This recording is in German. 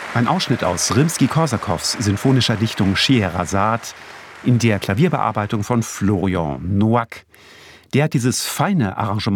Ein Ausschnitt aus Rimski-Korsakows sinfonischer Dichtung Scheherazad in der Klavierbearbeitung von Florian Noack. Der hat dieses feine Arrangement